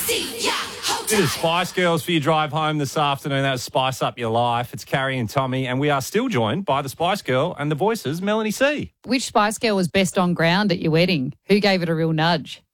Bit of Spice Girls for your drive home this afternoon. That was Spice Up Your Life. It's Carrie and Tommy, and we are still joined by the Spice Girl and the voices, Melanie C. Which Spice Girl was best on ground at your wedding? Who gave it a real nudge?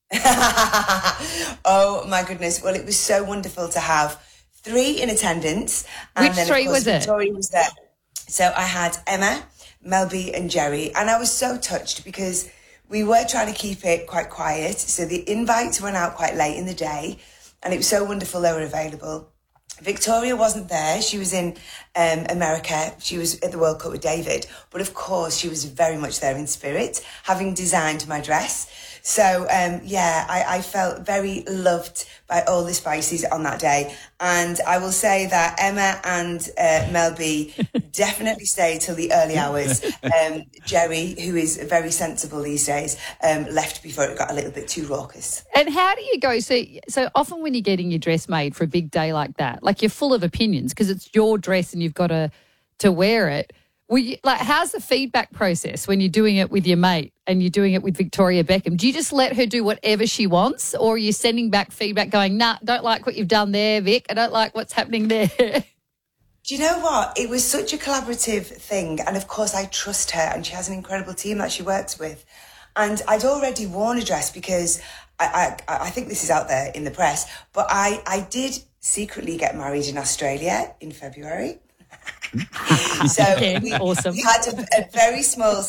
Oh, my goodness. Well, it was so wonderful to have 3 in attendance. And Which then, 3 of course, was it? Victoria was there. So I had Emma, Mel B and Jerry. And I was so touched because we were trying to keep it quite quiet. So the invites went out quite late in the day. And it was so wonderful they were available. Victoria wasn't there. She was in America. She was at the World Cup with David. But of course, she was very much there in spirit, having designed my dress. So, I felt very loved by all the Spices on that day. And I will say that Emma and Mel B definitely stayed till the early hours. Jerry, who is very sensible these days, left before it got a little bit too raucous. And how do you go? So often when you're getting your dress made for a big day like that, like you're full of opinions because it's your dress and you've got to wear it. How's the feedback process when you're doing it with your mate and you're doing it with Victoria Beckham? Do you just let her do whatever she wants, or are you sending back feedback going, nah, don't like what you've done there, Vic. I don't like what's happening there. Do you know what? It was such a collaborative thing. And of course, I trust her and she has an incredible team that she works with. And I'd already worn a dress because I think this is out there in the press, but I did secretly get married in Australia in February. So awesome. We had a very small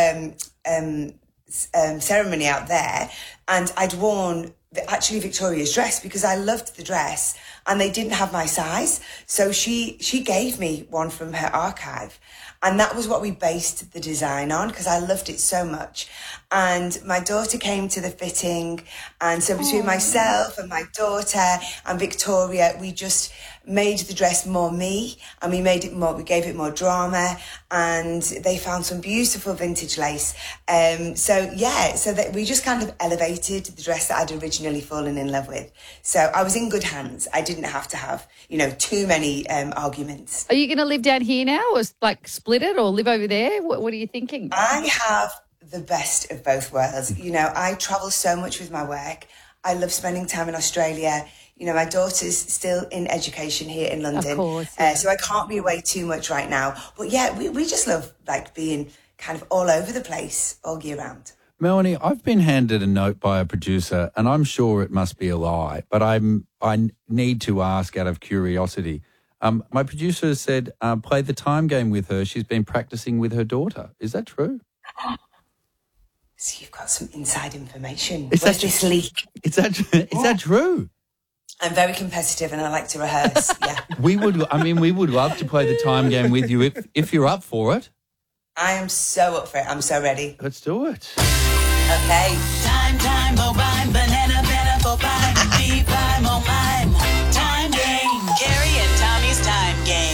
ceremony out there, and I'd worn actually Victoria's dress because I loved the dress and they didn't have my size. So she gave me one from her archive. And that was what we based the design on because I loved it so much. And my daughter came to the fitting. And so between myself and my daughter and Victoria, we just made the dress more me, and we gave it more drama, and they found some beautiful vintage lace. So that we just kind of elevated the dress that I'd originally fallen in love with. So I was in good hands. I didn't have to have, too many arguments. Are you going to live down here now, or split it, or live over there? What are you thinking? I have the best of both worlds. I travel so much with my work. I love spending time in Australia. My daughter's still in education here in London. Of course, yeah. So I can't be away too much right now. But yeah, we just love being kind of all over the place all year round. Melanie, I've been handed a note by a producer, and I'm sure it must be a lie, but I need to ask out of curiosity. My producer has said, play the time game with her. She's been practicing with her daughter. Is that true? So you've got some inside information. Is Where's this leak? Is that true? I'm very competitive and I like to rehearse, yeah. We would love to play the time game with you if you're up for it. I am so up for it. I'm so ready. Let's do it. Okay. Time, bovine, banana, bovine, bee-bime, oh mime. Time game. Carrie and Tommy's time game.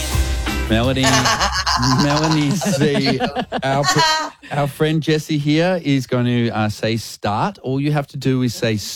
Melanie C, our friend Jessie here is going to say start. All you have to do is say